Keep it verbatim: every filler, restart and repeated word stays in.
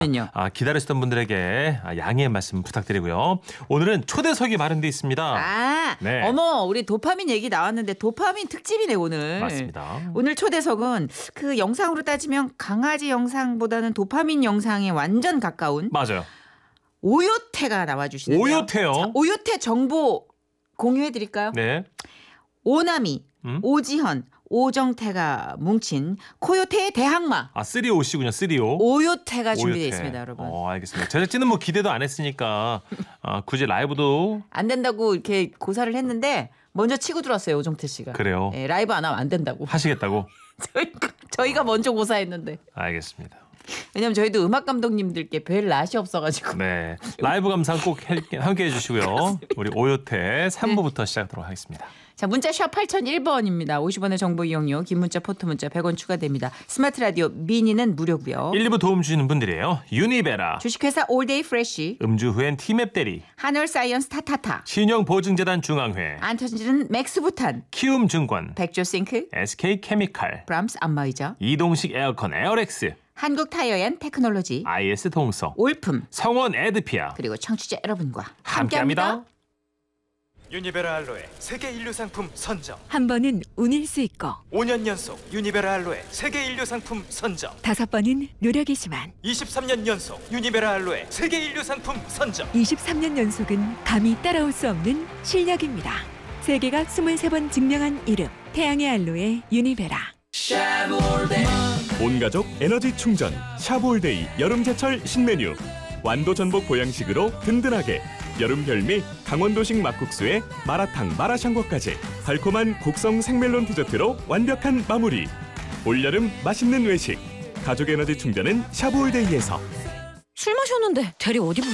아, 기다리시던 분들에게 양해의 말씀 부탁드리고요. 오늘은 초대석이 마련돼 있습니다. 아, 네. 어머, 우리 도파민 얘기 나왔는데 도파민 특집이네 오늘. 맞습니다. 오늘 초대석은 그 영상으로 따지면 강아지 영상보다는 도파민 영상에 완전 가까운 맞아요. 오요태가 나와주시는데요. 오요태요? 자, 오요태 정보 공유해드릴까요? 네. 오나미, 음? 오지현, 오정태가 뭉친 코요태의 대항마. 아, 쓰리오씨군요. 쓰리오. 오요태가 준비되어 오요태. 있습니다, 여러분. 어, 알겠습니다. 제작진은 뭐 기대도 안 했으니까 아, 굳이 라이브도 안 된다고 이렇게 고사를 했는데 먼저 치고 들었어요, 오정태 씨가. 그래요. 예, 라이브 안 하면 안 된다고. 하시겠다고? 저희가, 저희가 먼저 고사했는데. 알겠습니다. 왜냐면 저희도 음악 감독님들께 뵐 낯이 없어가지고. 네. 라이브 감상 꼭 함께 해주시고요. 우리 오요태 삼 부부터 시작하도록 하겠습니다. 자, 문자 샵 팔공공일 번입니다. 오십 원의 정보 이용료, 긴 문자, 포토 문자 백 원 추가됩니다. 스마트 라디오 미니는 무료고요. 일, 이 부 도움 주시는 분들이에요. 유니베라, 주식회사 올데이 프레쉬, 음주 후엔 티맵 대리, 한월 사이언스 타타타, 신용보증재단 중앙회, 안 터지는 맥스부탄, 키움증권, 백조싱크, 에스케이케미칼, 브람스 안마의자, 이동식 에어컨 에어렉스, 한국 타이어앤 테크놀로지, 아이에스 동서, 올품, 성원 에드피아 그리고 청취자 여러분과 함께합니다. 함께합니다. 유니베라 알로에 세계 인류 상품 선정. 한 번은 운일 수 있고 오 년 연속 유니베라 알로에 세계 인류 상품 선정. 다섯 번은 노력이지만 이십삼 년 연속 유니베라 알로에 세계 인류 상품 선정. 이십삼 년 연속은 감히 따라올 수 없는 실력입니다. 세계가 이십삼 번 증명한 이름 태양의 알로에 유니베라. 온가족 에너지 충전 샤볼데이 여름제철 신메뉴 완도 전복 보양식으로 든든하게 여름 별미 강원도식 막국수에 마라탕 마라샹궈까지 달콤한 곡성 생멜론 디저트로 완벽한 마무리 올여름 맛있는 외식 가족 에너지 충전은 샤볼데이에서 술 마셨는데 대리 어디